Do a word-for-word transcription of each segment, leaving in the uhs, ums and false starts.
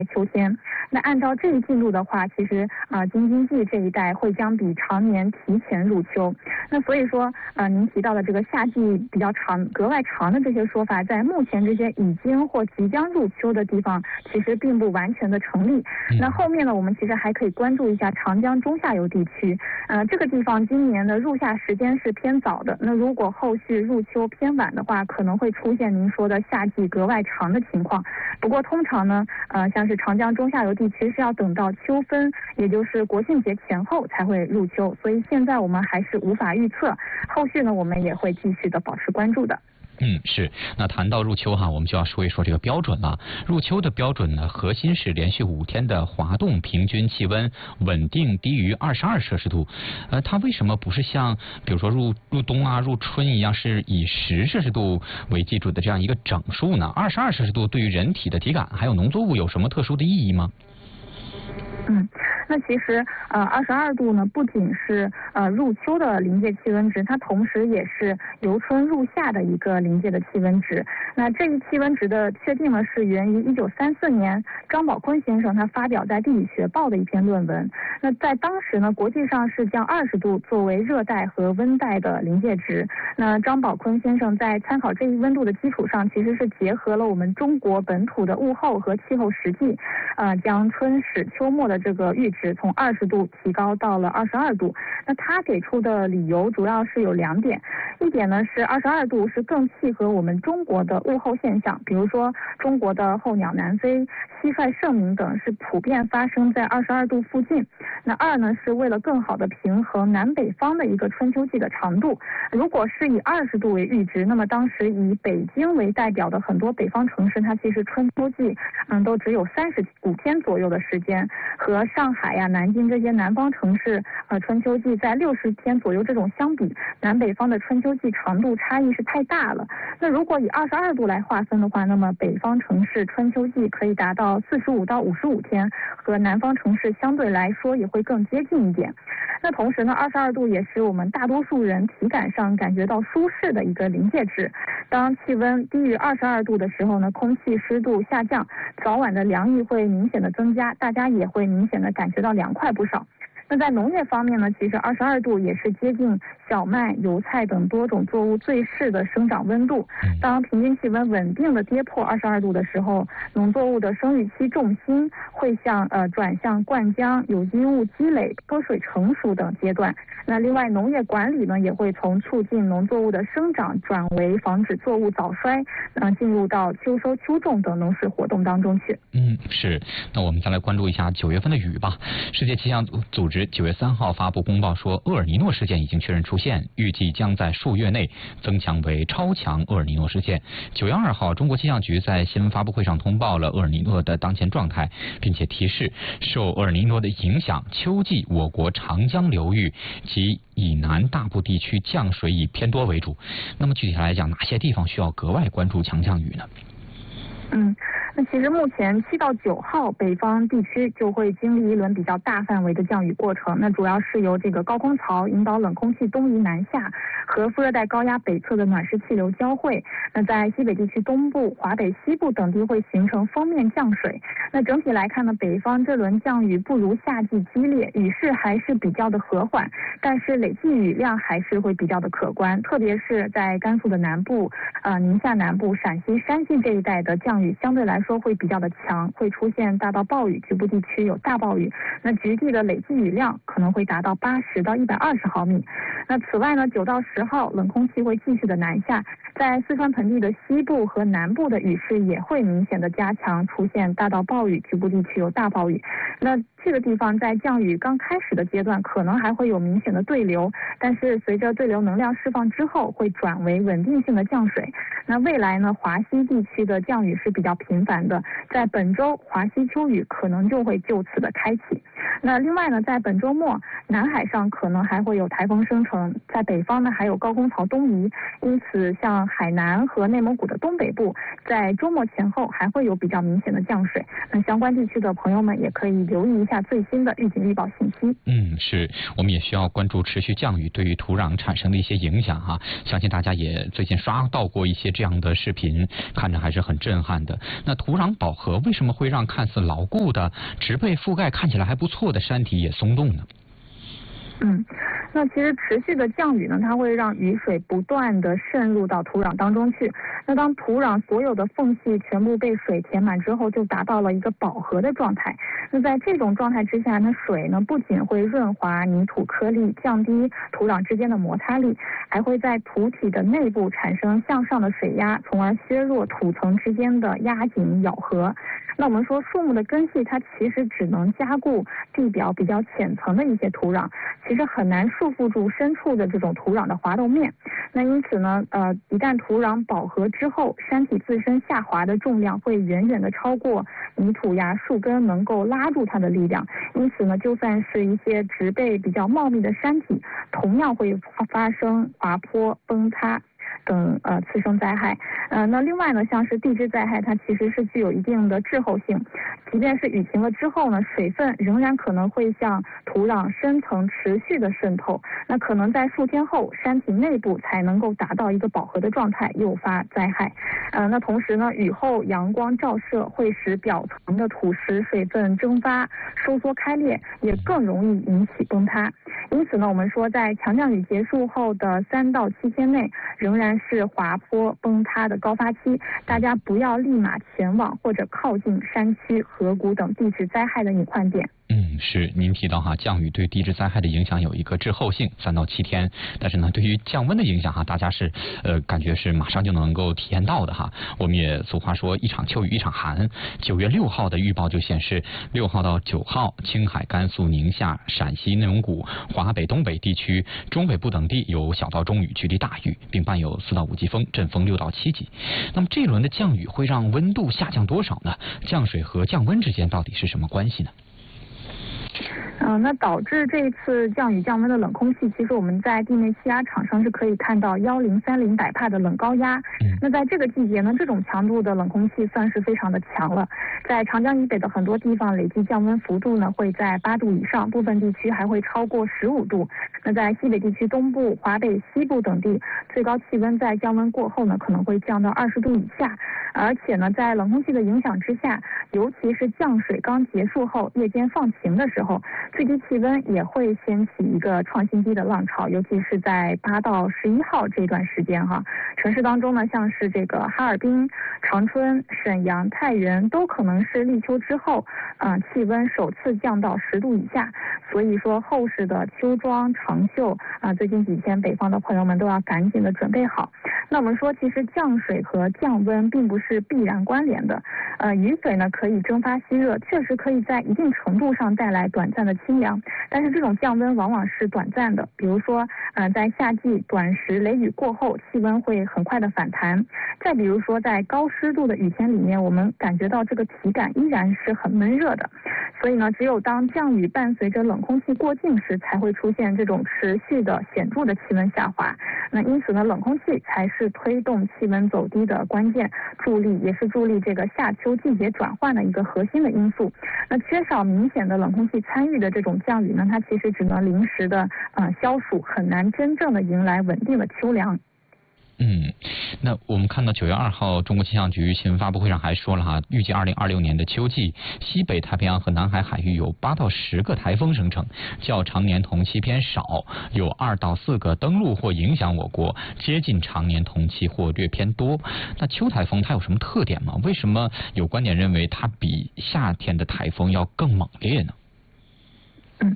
秋天。那按照这一进度的话，其实啊、呃，京津冀这一带会将比常年提前入秋。那所以说，呃，您提到的这个夏季比较长、格外长的这些说法，在目前这些已经或即将入秋的地方，其实并不完全的成立。那后面呢，我们其实还可以关注一下长江中下游地区。呃，这个地方今年的入夏时间是偏早的。那如果后续入秋偏晚的话，可能会出现您说的夏季格外长的情况。不过通常呢，呃，像是长江中下游地区是要等到秋分，也就是国庆节前后才会入秋，所以现在我们还是无法预测。后续呢，我们也会继续的保持关注的。 嗯，是。那谈到入秋哈，我们就要说一说这个标准了。入秋的标准呢，核心是连续五天的滑动平均气温稳定低于二十二摄氏度。呃，它为什么不是像比如说入入冬啊、入春一样，是以十摄氏度为基准的这样一个整数呢？二十二摄氏度对于人体的体感还有农作物有什么特殊的意义吗？ 嗯，那其实呃，二十二度呢，不仅是呃入秋的临界气温值，它同时也是由春入夏的一个临界的气温值。那这一气温值的确定呢，是源于一九三四年张宝坤先生他发表在《地理学报》的一篇论文。那在当时呢，国际上是将二十度作为热带和温带的临界值。那张宝坤先生在参考这一温度的基础上，其实是结合了我们中国本土的物候和气候实际，呃，将春始秋末的这个阈值从二十度提高到了二十二度。那他给出的理由主要是有两点，一点呢是二十二度是更契合我们中国的物候现象，比如说中国的候鸟南飞、蟋蟀盛鸣等是普遍发生在二十二度附近。那二呢是为了更好的平衡南北方的一个春秋季的长度。如果是以二十度为阈值，那么当时以北京为代表的很多北方城市，它其实春秋季嗯都只有三十五天左右的时间，和上海呀、南京这些南方城市呃春秋季在六十天左右这种相比，南北方的春秋季长度差异是太大了。那如果以二十二度来划分的话，那么北方城市春秋季可以达到四十五到五十五天，和南方城市相对来说也会更接近一点。那同时呢，二十二度也是我们大多数人体感上感觉到舒适的一个临界值。当气温低于二十二度的时候呢，空气湿度下降，早晚的凉意会明显的增加，大家也会明显的感觉到凉快不少。那在农业方面呢，其实二十二度也是接近小麦、油菜等多种作物最适的生长温度。当平均气温稳定的跌破二十二度的时候，农作物的生育期重心会向呃转向灌浆、有机物积累、脱水成熟等阶段。那另外，农业管理呢也会从促进农作物的生长转为防止作物早衰，呃，进入到秋收秋种等农事活动当中去。 嗯，是。那我们再来关注一下九月份的雨吧。世界气象组织九月三号发布公报说，厄尔尼诺事件已经确认出现，预计将在数月内增强为超强厄尔尼诺事件。九月二号，中国气象局在新闻发布会上通报了厄尔尼诺的当前状态，并且提示受厄尔尼诺的影响，秋季我国长江流域及以南大部地区降水以偏多为主。那么具体来讲，哪些地方需要格外关注强降雨呢？ 嗯，那其实目前七到九号北方地区就会经历一轮比较大范围的降雨过程，那主要是由这个高空槽引导冷空气东移南下，和副热带高压北侧的暖湿气流交汇。那在西北地区东部、华北西部等地会形成锋面降水。那整体来看呢，北方这轮降雨不如夏季激烈，雨势还是比较的和缓，但是累计雨量还是会比较的可观，特别是在甘肃的南部、呃宁夏南部、陕西、山西这一带的降雨相对来说会比较的强，会出现大到暴雨，局部地区有大暴雨。那局地的累计雨量可能会达到八十到一百二十毫米。那此外呢，九到十号冷空气会继续的南下，在四川盆地的西部和南部的雨势也会明显的加强，出现大到暴雨，局部地区有大暴雨。那这个地方在降雨刚开始的阶段可能还会有明显的对流，但是随着对流能量释放之后会转为稳定性的降水。那未来呢，华西地区的降雨是比较频繁的，在本周华西秋雨可能就会就此的开启。 那另外呢，在本周末，南海上可能还会有台风生成，在北方呢还有高空槽东移，因此像海南和内蒙古的东北部，在周末前后还会有比较明显的降水。那相关地区的朋友们也可以留意一下最新的预警预报信息。 嗯，是，我们也需要关注持续降雨对于土壤产生的一些影响哈。相信大家也最近刷到过一些这样的视频，看着还是很震撼的。那土壤饱和为什么会让看似牢固的植被覆盖看起来还不错的山体也松动呢？ 嗯，那其实持续的降雨呢，它会让雨水不断的渗入到土壤当中去。那当土壤所有的缝隙全部被水填满之后，就达到了一个饱和的状态。那在这种状态之下，那水呢不仅会润滑泥土颗粒，降低土壤之间的摩擦力，还会在土体的内部产生向上的水压，从而削弱土层之间的压紧咬合。那我们说树木的根系它其实只能加固地表比较浅层的一些土壤，其实很难束缚住深处的这种土壤的滑动面。那因此呢，呃，一旦土壤饱和之后，山体自身下滑的重量会远远的超过泥土呀、树根能够拉住它的力量。因此呢，就算是一些植被比较茂密的山体，同样会发生滑坡、崩塌等呃次生灾害。呃，那另外呢，像是地质灾害，它其实是具有一定的滞后性，即便是雨停了之后呢，水分仍然可能会向土壤深层持续的渗透，那可能在数天后，山体内部才能够达到一个饱和的状态，诱发灾害。呃，那同时呢，雨后阳光照射会使表层的土石水分蒸发、收缩开裂，也更容易引起崩塌。因此呢，我们说在强降雨结束后的三到七天内，仍然是滑坡崩塌的高发期，大家不要立马前往或者靠近山区、河谷等地质灾害的隐患点。 嗯，是您提到哈，降雨对地质灾害的影响有一个滞后性，三到七天。但是呢，对于降温的影响哈，大家是呃感觉是马上就能够体验到的哈。我们也俗话说，一场秋雨一场寒。九月六号的预报就显示，六号到九号，青海、甘肃、宁夏、陕西、内蒙古、华北、东北地区、中北部等地有小到中雨，局地大雨，并伴有四到五级风，阵风六到七级。那么这一轮的降雨会让温度下降多少呢？降水和降温之间到底是什么关系呢？ 嗯、呃，那导致这一次降雨降温的冷空气，其实我们在地面气压场上是可以看到幺零三零百帕的冷高压。嗯、那在这个季节呢，这种强度的冷空气算是非常的强了。在长江以北的很多地方，累计降温幅度呢会在八度以上，部分地区还会超过十五度。那在西北地区东部、华北、西部等地，最高气温在降温过后呢，可能会降到二十度以下。而且呢，在冷空气的影响之下，尤其是降水刚结束后，夜间放晴的时候，最低气温也会掀起一个创新低的浪潮，尤其是在八到十一号这段时间哈，城市当中呢，像是这个哈尔滨、长春、沈阳、太原都可能是立秋之后啊、呃、气温首次降到十度以下，所以说后市的秋装长袖啊、呃，最近几天北方的朋友们都要赶紧的准备好。那我们说，其实降水和降温并不是必然关联的，呃，雨水呢可以蒸发吸热，确实可以在一定程度上带来短暂的清凉，但是这种降温往往是短暂的，比如说，呃，在夏季短时雷雨过后，气温会很快的反弹，再比如说在高湿度的雨天里面，我们感觉到这个体感依然是很闷热的，所以呢，只有当降雨伴随着冷空气过境时，才会出现这种持续的显著的气温下滑。那因此呢，冷空气才是推动气温走低的关键助力，也是助力这个夏秋季节转换的一个核心的因素。那缺少明显的冷空气参与的这种降雨呢，它其实只能临时的呃消暑，很难真正的迎来稳定的秋凉。 嗯，那我们看到九月二号，中国气象局新闻发布会上还说了哈，预计二零二六年的秋季，西北太平洋和南海海域有八到十个台风生成，较常年同期偏少，有二到四个登陆或影响我国，接近常年同期或略偏多。那秋台风它有什么特点吗？为什么有观点认为它比夏天的台风要更猛烈呢？ 嗯，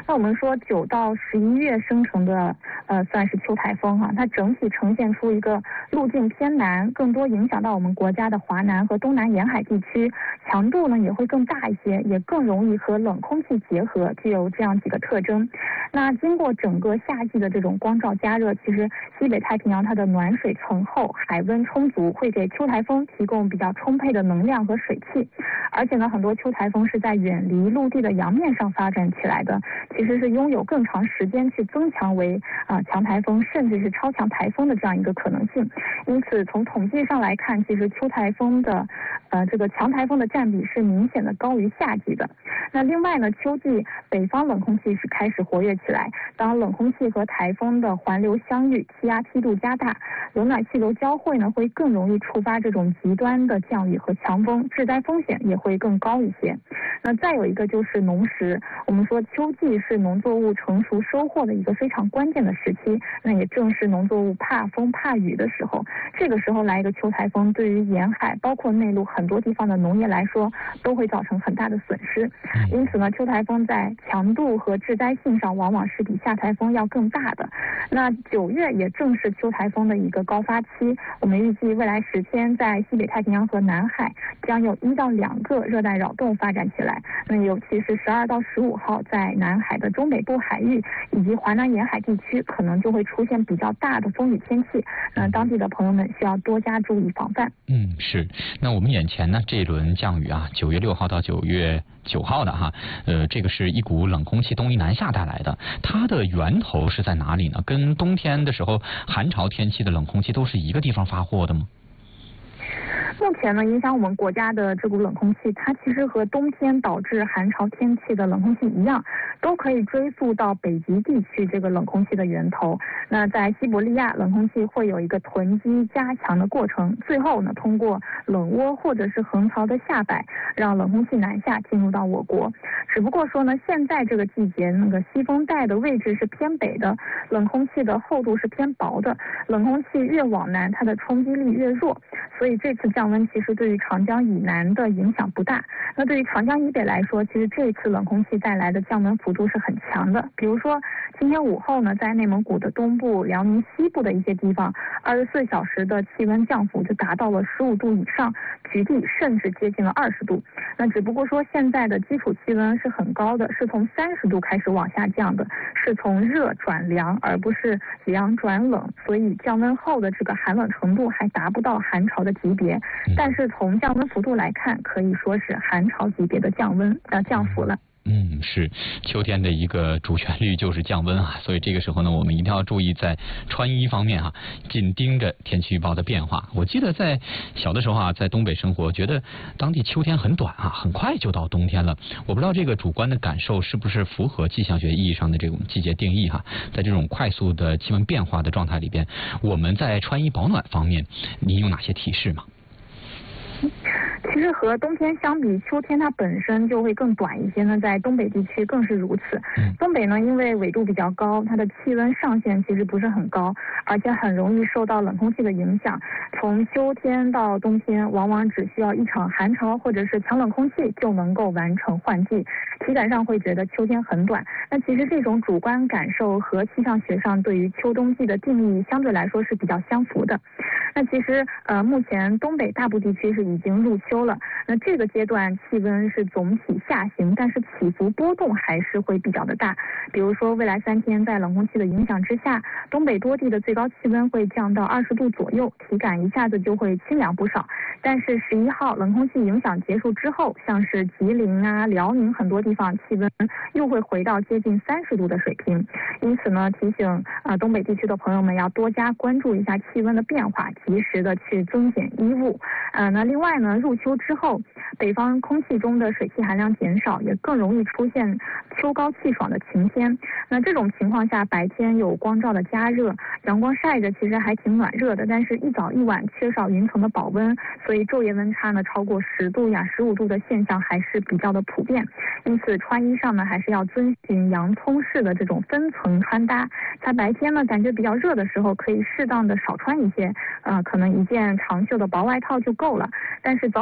那我们说九到十一月生成的呃算是秋台风哈、啊，它整体呈现出一个路径偏南，更多影响到我们国家的华南和东南沿海地区，强度呢也会更大一些，也更容易和冷空气结合，具有这样几个特征。那经过整个夏季的这种光照加热，其实西北太平洋它的暖水层厚，海温充足，会给秋台风提供比较充沛的能量和水汽。而且呢，很多秋台风是在远离陆地的洋面上发展起来的，其实是拥有更长时间去增强为啊、呃、强台风，甚至是超强台风的这样一个可能性。因此，从统计上来看，其实秋台风的呃这个强台风的占比是明显的高于夏季的。那另外呢，秋季北方冷空气是开始活跃起来，当冷空气和台风的环流相遇，气压梯度加大，冷暖气流交汇呢，会更容易触发这种极端的降雨和强风，致灾风险也会更高一些。那再有一个就是农时，我们说秋季是农作物成熟收获的一个非常关键的时期，那也正是农作物怕风怕雨的时候。这个时候来一个秋台风，对于沿海包括内陆很多地方的农业来说，都会造成很大的损失。因此呢，秋台风在强度和致灾性上往往是比夏台风要更大的。那九月也正是秋台风的一个高发期，我们预计未来十天在西北太平洋和南海将有一到两个热带扰动发展起来。那尤其是十二到十五号，在南海的中北部海域以及华南沿海地区，可能就会出现比较大的风雨天气。那当地的朋友们需要多加注意防范。 嗯，是。那我们眼前呢，这一轮降雨啊，九月六号到九月九号的哈，呃，这个是一股冷空气东移南下带来的，它的源头是在哪里呢？跟冬天的时候寒潮天气的冷空气都是一个地方发货的吗？ 目前呢，影响我们国家的这股冷空气，它其实和冬天导致寒潮天气的冷空气一样，都可以追溯到北极地区这个冷空气的源头。那在西伯利亚，冷空气会有一个囤积加强的过程，最后呢，通过冷涡或者是横槽的下摆，让冷空气南下进入到我国。只不过说呢，现在这个季节，那个西风带的位置是偏北的，冷空气的厚度是偏薄的，冷空气越往南，它的冲击力越弱，所以这次降温其实对于长江以南的影响不大。那对于长江以北来说，其实这一次冷空气带来的降温幅度是很强的。比如说今天午后呢，在内蒙古的东部、辽宁西部的一些地方，二十四小时的气温降幅就达到了十五度以上，局地甚至接近了二十度。那只不过说现在的基础气温是很高的，是从三十度开始往下降的，是从热转凉，而不是凉转冷，所以降温后的这个寒冷程度还达不到寒潮的级别。但是从降温幅度来看，可以说是寒潮级别的降温呃降幅了。 嗯，是秋天的一个主旋律就是降温啊，所以这个时候呢，我们一定要注意在穿衣方面哈、啊，紧盯着天气预报的变化。我记得在小的时候啊，在东北生活，觉得当地秋天很短啊，很快就到冬天了。我不知道这个主观的感受是不是符合气象学意义上的这种季节定义哈、啊。在这种快速的气温变化的状态里边，我们在穿衣保暖方面，您有哪些提示吗？ 其实和冬天相比，秋天它本身就会更短一些呢，在东北地区更是如此。东北呢，因为纬度比较高，它的气温上限其实不是很高，而且很容易受到冷空气的影响。从秋天到冬天，往往只需要一场寒潮或者是强冷空气就能够完成换季，体感上会觉得秋天很短。那其实这种主观感受和气象学上对于秋冬季的定义相对来说是比较相符的。那其实呃，目前东北大部地区是已经入秋了，那这个阶段气温是总体下行，但是起伏波动还是会比较的大。比如说未来三天在冷空气的影响之下，东北多地的最高气温会降到二十度左右，体感一下子就会清凉不少。但是十一号冷空气影响结束之后，像是吉林啊、辽宁很多地方气温又会回到接近三十度的水平。因此呢，提醒啊、呃、东北地区的朋友们要多加关注一下气温的变化，及时的去增减衣物。呃，那另外呢，入秋之后，北方空气中的水汽含量减少，也更容易出现秋高气爽的晴天。那这种情况下，白天有光照的加热，阳光晒着其实还挺暖热的，但是一早一晚缺少云层的保温，所以昼夜温差呢超过十度呀、十五度的现象还是比较的普遍。因此穿衣上呢，还是要遵循洋葱式的这种分层穿搭。在白天呢感觉比较热的时候，可以适当的少穿一些，呃，可能一件长袖的薄外套就够了。但是早晚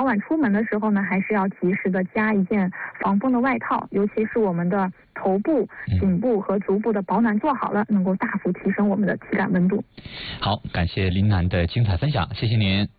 晚出门的时候呢，还是要及时的加一件防风的外套，尤其是我们的头部、颈部和足部的保暖做好了，能够大幅提升我们的体感温度。 好，感谢林楠的精彩分享，谢谢您。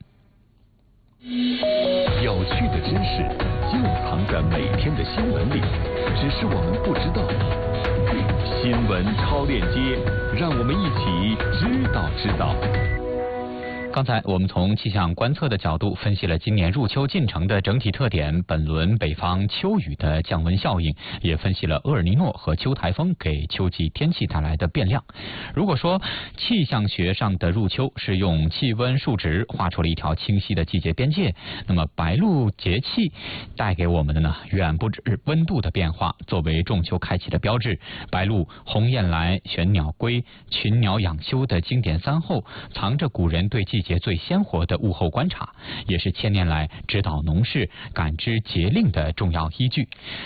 有趣的知识就藏在每天的新闻里，只是我们不知道。新闻超链接，让我们一起知道知道。 刚才我们从气象观测的角度分析了今年入秋进程的整体特点，本轮北方秋雨的降温效应，也分析了厄尔尼诺和秋台风给秋季天气带来的变量。如果说气象学上的入秋是用气温数值画出了一条清晰的季节边界，那么白露节气带给我们的呢，远不止温度的变化。作为仲秋开启的标志，白露、鸿雁来、玄鸟归、群鸟养休的经典三候，藏着古人对季节最鲜活的物候观察，也是千年来指导农事、感知节令的重要依据。